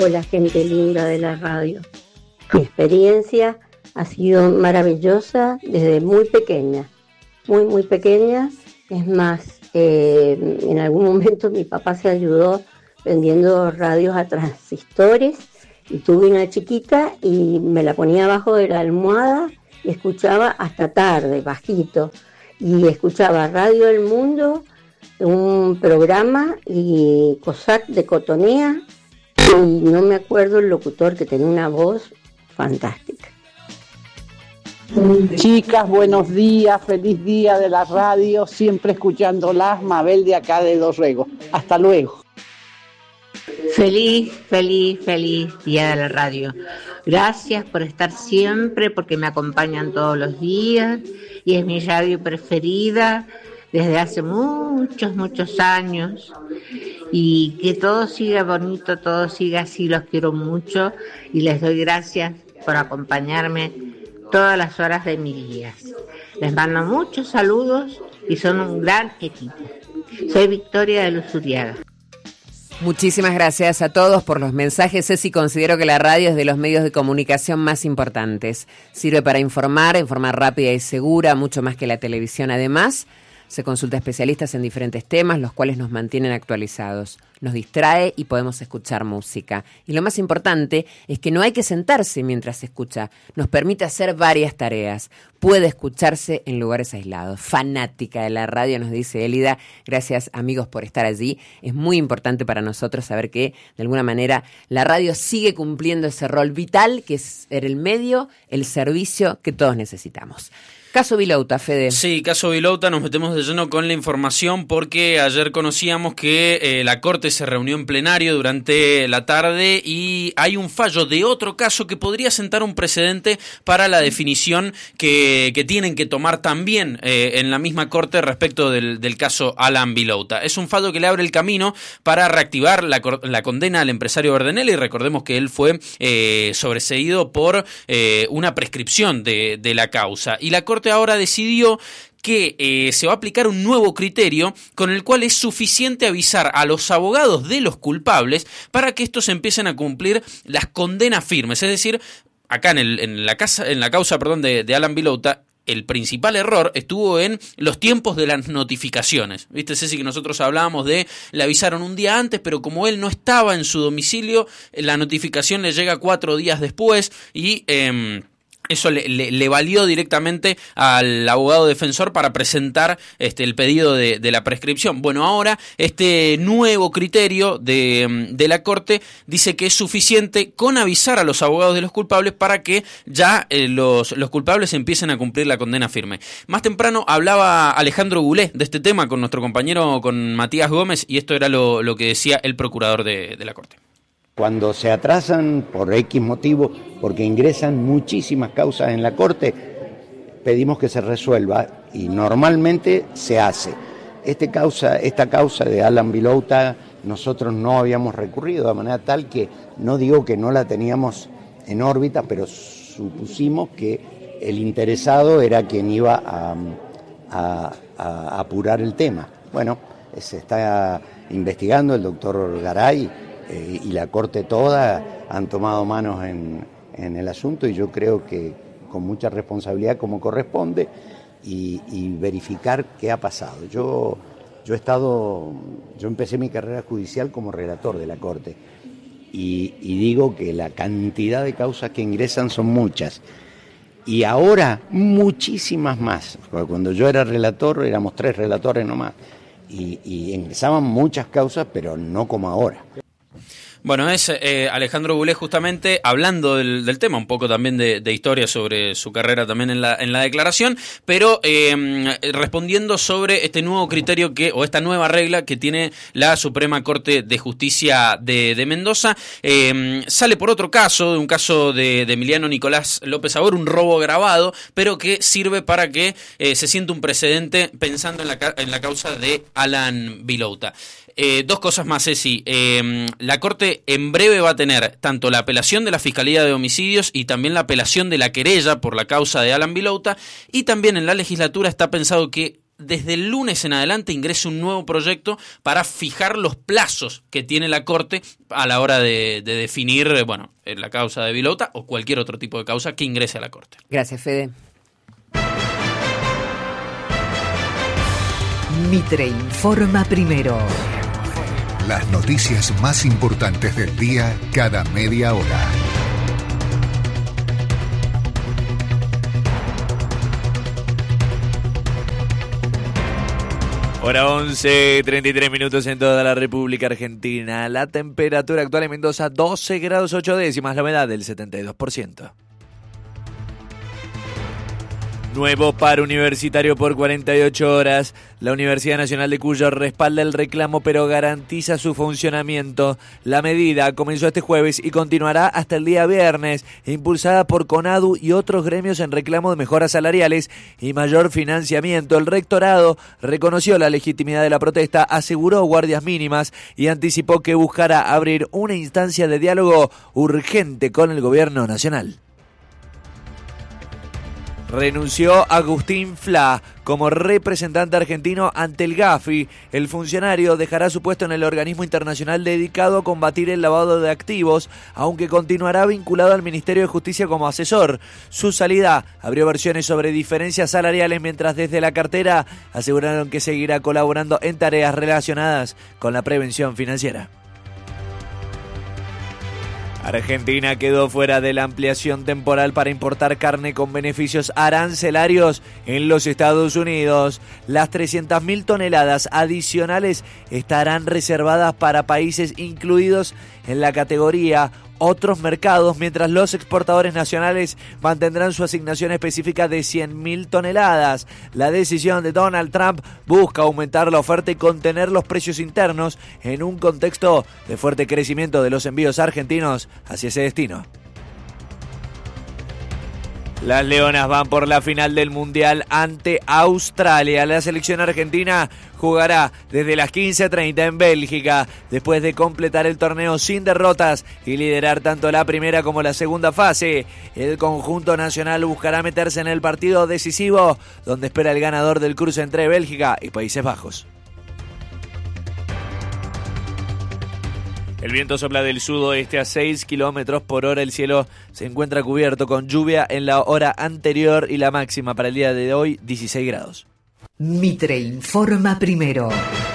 Hola, gente linda de la radio. Mi experiencia ha sido maravillosa desde muy pequeña, muy pequeña. Es más, en algún momento mi papá se ayudó vendiendo radios a transistores y tuve una chiquita y me la ponía abajo de la almohada y escuchaba hasta tarde, bajito, y escuchaba Radio El Mundo, un programa, y COSAC de Cotonea, y no me acuerdo el locutor que tenía una voz fantástica. Chicas, buenos días, feliz día de la radio, siempre escuchándolas, Mabel de acá de Dorrego. Hasta luego. Feliz día de la radio. Gracias por estar siempre, porque me acompañan todos los días y es mi radio preferida desde hace muchos años, y que todo siga bonito, todo siga así. Los quiero mucho y les doy gracias por acompañarme todas las horas de mis días. Les mando muchos saludos y son un gran equipo. Soy Victoria de Luzuriaga. Muchísimas gracias a todos por los mensajes. Ceci, considero que la radio es de los medios de comunicación más importantes. Sirve para informar rápida y segura, mucho más que la televisión. Además, se consulta a especialistas en diferentes temas, los cuales nos mantienen actualizados. Nos distrae y podemos escuchar música. Y lo más importante es que no hay que sentarse mientras se escucha. Nos permite hacer varias tareas. Puede escucharse en lugares aislados. Fanática de la radio, nos dice Elida. Gracias, amigos, por estar allí. Es muy importante para nosotros saber que, de alguna manera, la radio sigue cumpliendo ese rol vital, que es ser el medio, el servicio que todos necesitamos. Caso Vilouta, Fede. Sí, caso Vilouta, nos metemos de lleno con la información porque ayer conocíamos que la Corte se reunió en plenario durante la tarde y hay un fallo de otro caso que podría sentar un precedente para la definición que tienen que tomar también en la misma Corte respecto del caso Alan Vilouta. Es un fallo que le abre el camino para reactivar la condena al empresario Verdenelli. Recordemos que él fue sobreseído por una prescripción de la causa, y la Corte ahora decidió que se va a aplicar un nuevo criterio con el cual es suficiente avisar a los abogados de los culpables para que estos empiecen a cumplir las condenas firmes. Es decir, acá en la causa de Alan Vilouta, el principal error estuvo en los tiempos de las notificaciones. Viste, Ceci, que nosotros hablábamos de le avisaron un día antes, pero como él no estaba en su domicilio, la notificación le llega 4 días después y eso le valió directamente al abogado defensor para presentar el pedido de la prescripción. Bueno, ahora este nuevo criterio de la Corte dice que es suficiente con avisar a los abogados de los culpables para que ya los culpables empiecen a cumplir la condena firme. Más temprano hablaba Alejandro Goulet de este tema con nuestro compañero, con Matías Gómez, y esto era lo que decía el procurador de la Corte. Cuando se atrasan por X motivo, porque ingresan muchísimas causas en la Corte, pedimos que se resuelva y normalmente se hace. Esta causa de Alan Vilouta nosotros no habíamos recurrido, de manera tal que no digo que no la teníamos en órbita, pero supusimos que el interesado era quien iba a apurar el tema. Bueno, se está investigando, el doctor Garay y la Corte toda han tomado manos en el asunto, y yo creo que con mucha responsabilidad, como corresponde, y verificar qué ha pasado. Yo empecé mi carrera judicial como relator de la Corte y digo que la cantidad de causas que ingresan son muchas, y ahora muchísimas más. Cuando yo era relator éramos 3 relatores nomás, y ingresaban muchas causas, pero no como ahora. Bueno, es Alejandro Goulet justamente hablando del tema, un poco también de historia sobre su carrera también en la declaración, pero respondiendo sobre este nuevo criterio o esta nueva regla que tiene la Suprema Corte de Justicia de Mendoza. Sale por otro caso, un caso de Emiliano Nicolás López Abor, un robo grabado, pero que sirve para que se sienta un precedente pensando en la causa de Alan Vilouta. 2 cosas más, Ceci. La Corte en breve va a tener tanto la apelación de la Fiscalía de Homicidios y también la apelación de la querella por la causa de Alan Vilouta, y también en la legislatura está pensado que desde el lunes en adelante ingrese un nuevo proyecto para fijar los plazos que tiene la Corte a la hora de definir, la causa de Vilota o cualquier otro tipo de causa que ingrese a la Corte. Gracias, Fede. Mitre informa primero. Las noticias más importantes del día cada media hora. Hora 11, 33 minutos en toda la República Argentina. La temperatura actual en Mendoza, 12 grados 8 décimas, la humedad del 72%. Nuevo paro universitario por 48 horas. La Universidad Nacional de Cuyo respalda el reclamo pero garantiza su funcionamiento. La medida comenzó este jueves y continuará hasta el día viernes, impulsada por CONADU y otros gremios en reclamo de mejoras salariales y mayor financiamiento. El rectorado reconoció la legitimidad de la protesta, aseguró guardias mínimas y anticipó que buscará abrir una instancia de diálogo urgente con el gobierno nacional. Renunció Agustín Fla como representante argentino ante el Gafi. El funcionario dejará su puesto en el organismo internacional dedicado a combatir el lavado de activos, aunque continuará vinculado al Ministerio de Justicia como asesor. Su salida abrió versiones sobre diferencias salariales, mientras desde la cartera aseguraron que seguirá colaborando en tareas relacionadas con la prevención financiera. Argentina quedó fuera de la ampliación temporal para importar carne con beneficios arancelarios en los Estados Unidos. Las 300.000 toneladas adicionales estarán reservadas para países incluidos en la categoría otros mercados, mientras los exportadores nacionales mantendrán su asignación específica de 100.000 toneladas. La decisión de Donald Trump busca aumentar la oferta y contener los precios internos en un contexto de fuerte crecimiento de los envíos argentinos hacia ese destino. Las Leonas van por la final del Mundial ante Australia. La selección argentina jugará desde las 15:30 en Bélgica, después de completar el torneo sin derrotas y liderar tanto la primera como la segunda fase. El conjunto nacional buscará meterse en el partido decisivo, donde espera el ganador del cruce entre Bélgica y Países Bajos. El viento sopla del sudoeste a 6 kilómetros por hora. El cielo se encuentra cubierto con lluvia en la hora anterior y la máxima para el día de hoy, 16 grados. Mitre informa primero.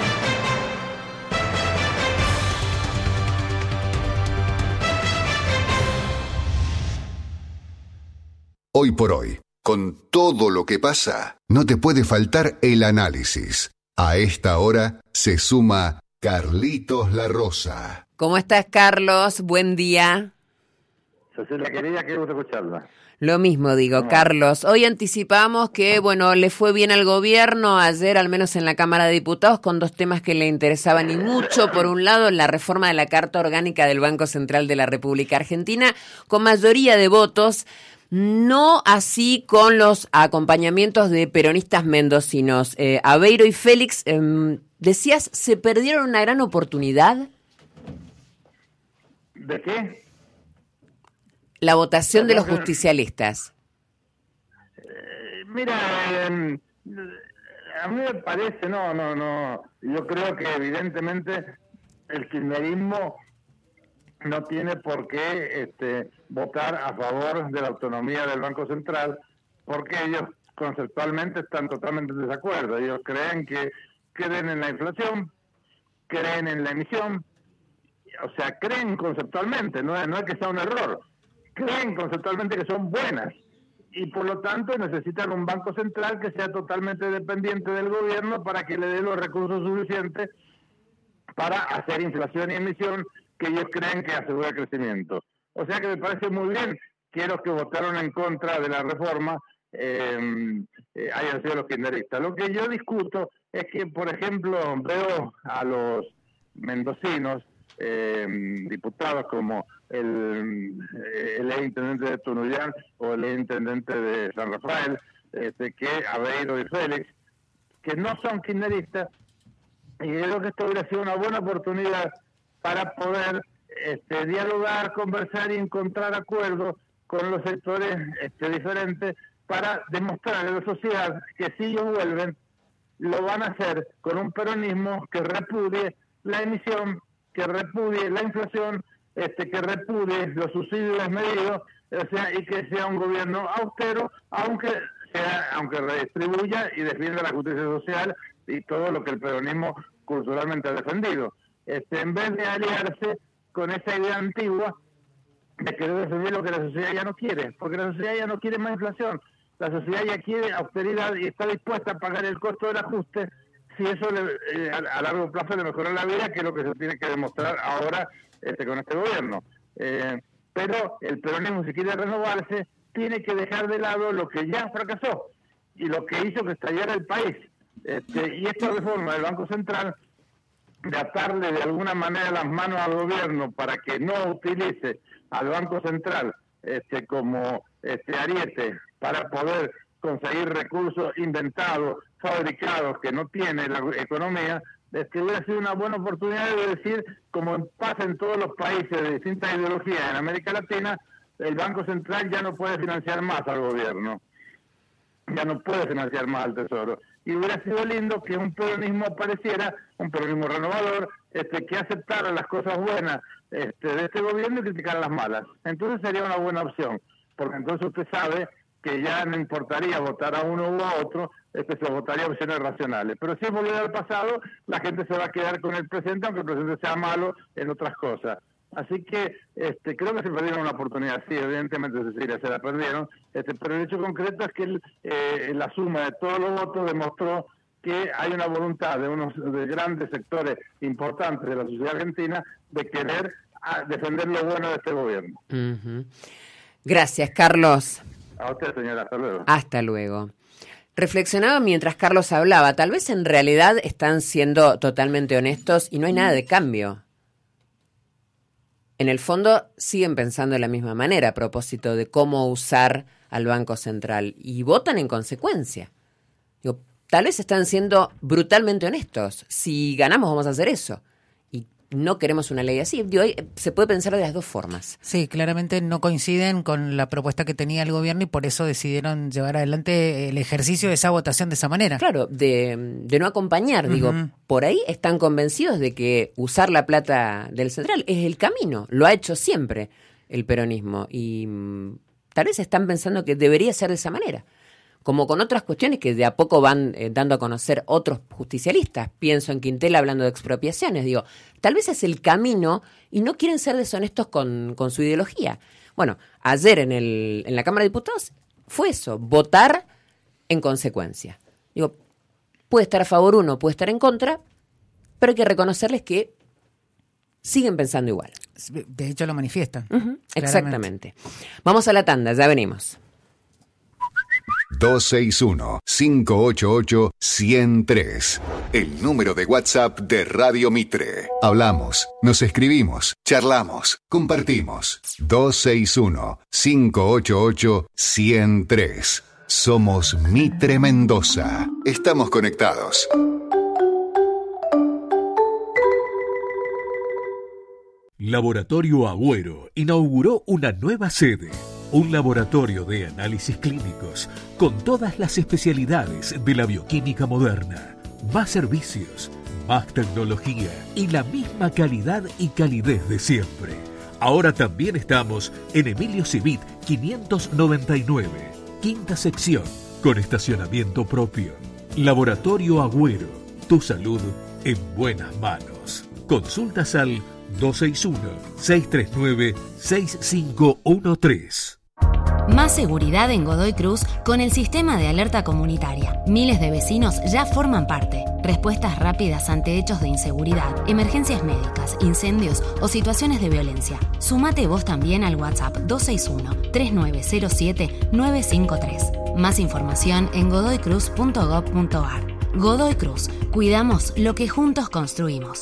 Hoy por hoy, con todo lo que pasa, no te puede faltar el análisis. A esta hora se suma Carlitos La Rosa. ¿Cómo estás, Carlos? Buen día. Cecilia, querida, qué gusto escucharla. Lo mismo digo, Carlos. Hoy anticipamos que, le fue bien al gobierno ayer, al menos en la Cámara de Diputados, con dos temas que le interesaban y mucho. Por un lado, la reforma de la Carta Orgánica del Banco Central de la República Argentina, con mayoría de votos. No así con los acompañamientos de peronistas mendocinos. Aveiro y Félix, decías, ¿se perdieron una gran oportunidad? ¿De qué? La votación de los justicialistas. Mira, a mí me parece, no. Yo creo que evidentemente el kirchnerismo no tiene por qué votar a favor de la autonomía del Banco Central, porque ellos conceptualmente están totalmente en desacuerdo. Ellos creen en la inflación, creen en la emisión, o sea, creen conceptualmente, no es que sea un error, creen conceptualmente que son buenas y por lo tanto necesitan un Banco Central que sea totalmente dependiente del gobierno para que le dé los recursos suficientes para hacer inflación y emisión que ellos creen que asegura el crecimiento. O sea que me parece muy bien que los que votaron en contra de la reforma hayan sido los kirchneristas. Lo que yo discuto es que, por ejemplo, veo a los mendocinos, diputados como el intendente de Tunuyán o el intendente de San Rafael, que Aveiro y Félix, que no son kirchneristas, y creo que esto hubiera sido una buena oportunidad para poder dialogar, conversar y encontrar acuerdos con los sectores diferentes para demostrar a la sociedad que si ellos vuelven lo van a hacer con un peronismo que repudie la emisión, que repudie la inflación, que repudie los subsidios desmedidos, y que sea un gobierno austero, aunque redistribuya y defienda la justicia social y todo lo que el peronismo culturalmente ha defendido. En vez de aliarse con esa idea antigua de querer defender lo que la sociedad ya no quiere, porque la sociedad ya no quiere más inflación, la sociedad ya quiere austeridad y está dispuesta a pagar el costo del ajuste si eso a largo plazo le mejora la vida, que es lo que se tiene que demostrar ahora con este gobierno. Pero el peronismo, si quiere renovarse, tiene que dejar de lado lo que ya fracasó y lo que hizo que estallara el país. Y esta reforma del Banco Central, de atarle de alguna manera las manos al gobierno para que no utilice al Banco Central como ariete para poder conseguir recursos inventados, fabricados, que no tiene la economía, hubiera sido una buena oportunidad de decir, como pasa en todos los países de distintas ideologías en América Latina, el Banco Central ya no puede financiar más al gobierno, ya no puede financiar más al Tesoro. Y hubiera sido lindo que un peronismo apareciera, un peronismo renovador, que aceptara las cosas buenas de este gobierno y criticara las malas. Entonces sería una buena opción, porque entonces usted sabe que ya no importaría votar a uno u a otro, se votaría opciones racionales. Pero si es volver al pasado, la gente se va a quedar con el presente, aunque el presente sea malo en otras cosas. Así que creo que se perdieron una oportunidad, sí, evidentemente Cecilia, se la perdieron, pero el hecho concreto es que la suma de todos los votos demostró que hay una voluntad de grandes sectores importantes de la sociedad argentina de querer defender lo bueno de este gobierno. Uh-huh. Gracias, Carlos. A usted, señora, hasta luego. Hasta luego. Reflexionaba mientras Carlos hablaba, tal vez en realidad están siendo totalmente honestos y no hay nada de cambio. En el fondo siguen pensando de la misma manera a propósito de cómo usar al Banco Central y votan en consecuencia. Digo, tal vez están siendo brutalmente honestos. Si ganamos vamos a hacer eso. Y no queremos una ley así. Digo, se puede pensar de las dos formas. Sí, claramente no coinciden con la propuesta que tenía el gobierno y por eso decidieron llevar adelante el ejercicio de esa votación de esa manera. Claro, de no acompañar. Uh-huh. Digo, por ahí están convencidos de que usar la plata del Central es el camino. Lo ha hecho siempre el peronismo y tal vez están pensando que debería ser de esa manera. Como con otras cuestiones que de a poco van dando a conocer otros justicialistas. Pienso en Quintel hablando de expropiaciones. Digo, tal vez es el camino y no quieren ser deshonestos con su ideología. Bueno, ayer en la Cámara de Diputados fue eso, votar en consecuencia. Digo, puede estar a favor uno, puede estar en contra, pero hay que reconocerles que siguen pensando igual. De hecho lo manifiestan. Uh-huh, exactamente. Vamos a la tanda, ya venimos. 261-588-103. El número de WhatsApp de Radio Mitre. Hablamos, nos escribimos, charlamos, compartimos. 261-588-103. Somos Mitre Mendoza. Estamos conectados. Laboratorio Agüero inauguró una nueva sede. Un laboratorio de análisis clínicos con todas las especialidades de la bioquímica moderna. Más servicios, más tecnología y la misma calidad y calidez de siempre. Ahora también estamos en Emilio Civit 599, quinta sección, con estacionamiento propio. Laboratorio Agüero, tu salud en buenas manos. Consultas al 261-639-6513. Más seguridad en Godoy Cruz con el sistema de alerta comunitaria. Miles de vecinos ya forman parte. Respuestas rápidas ante hechos de inseguridad, emergencias médicas, incendios o situaciones de violencia. Sumate vos también al WhatsApp 261-3907-953. Más información en godoycruz.gov.ar. Godoy Cruz. Cuidamos lo que juntos construimos.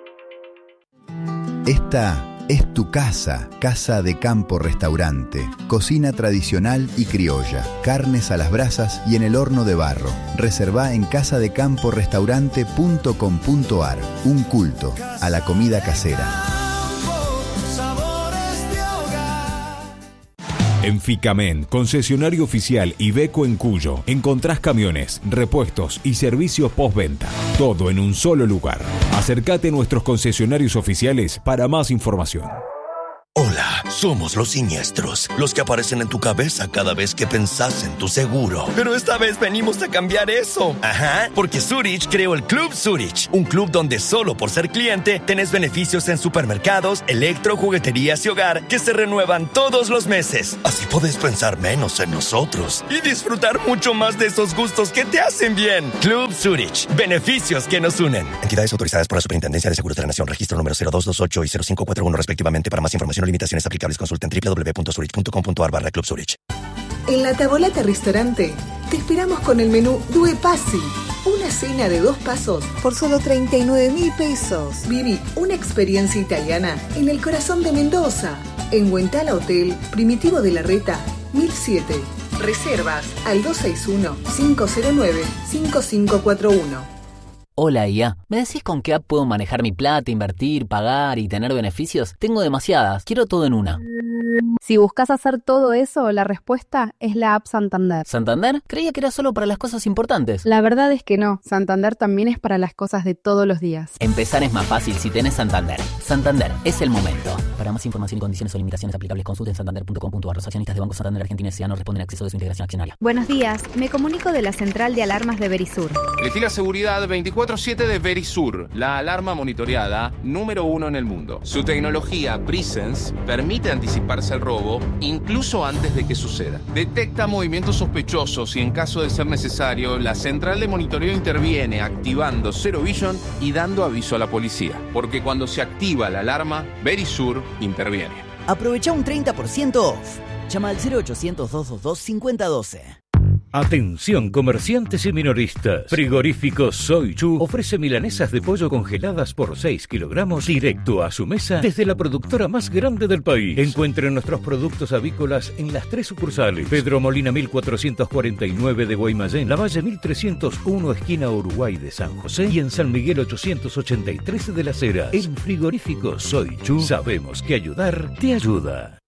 Esta es tu casa, Casa de Campo Restaurante. Cocina tradicional y criolla, carnes a las brasas y en el horno de barro. Reservá en casadecamporestaurante.com.ar. Un culto a la comida casera. En Ficamen, concesionario oficial Iveco en Cuyo, encontrás camiones, repuestos y servicios postventa. Todo en un solo lugar. Acércate a nuestros concesionarios oficiales para más información. Hola, somos los siniestros, los que aparecen en tu cabeza cada vez que pensás en tu seguro. Pero esta vez venimos a cambiar eso. Ajá, porque Zurich creó el Club Zurich, un club donde solo por ser cliente tenés beneficios en supermercados, electro, jugueterías y hogar que se renuevan todos los meses. Así podés pensar menos en nosotros y disfrutar mucho más de esos gustos que te hacen bien. Club Zurich, beneficios que nos unen. Entidades autorizadas por la Superintendencia de Seguros de la Nación, registro número 0228 y 0541 respectivamente. Para más información limitaciones aplicables, consulta en www.zurich.com.ar/Club Zurich. En la Tavolata Restaurante te esperamos con el menú Due Passi, una cena de 2 pasos por solo 39.000 pesos. Viví una experiencia italiana en el corazón de Mendoza, en Huentala Hotel Primitivo de la Reta 1007. Reservas al 261-509-5541. Hola IA, ¿me decís con qué app puedo manejar mi plata, invertir, pagar y tener beneficios? Tengo demasiadas, quiero todo en una. Si buscas hacer todo eso, la respuesta es la app Santander. ¿Santander? Creía que era solo para las cosas importantes. La verdad es que no, Santander también es para las cosas de todos los días. Empezar es más fácil si tenés Santander. Santander, es el momento. Para más información y condiciones o limitaciones aplicables, consulten santander.com.ar. Los accionistas de Banco Santander Argentina S.A. no responden a acceso de su integración accionaria. Buenos días, me comunico de la central de alarmas de Verisur. Elegí la seguridad 24/7 de Verisur, la alarma monitoreada número 1 en el mundo. Su tecnología Presence permite anticiparse al robo incluso antes de que suceda. Detecta movimientos sospechosos y en caso de ser necesario, la central de monitoreo interviene activando Zero Vision y dando aviso a la policía. Porque cuando se activa la alarma, Verisur interviene. Aprovecha un 30% off. Llama al 0800-222-5012. Atención comerciantes y minoristas. Frigorífico Soy Chu ofrece milanesas de pollo congeladas por 6 kilogramos directo a su mesa desde la productora más grande del país. Encuentren nuestros productos avícolas en las 3 sucursales: Pedro Molina 1449 de Guaymallén, Lavalle 1301 esquina Uruguay de San José y en San Miguel 883 de Las Heras. En Frigorífico Soy Chu sabemos que ayudar te ayuda.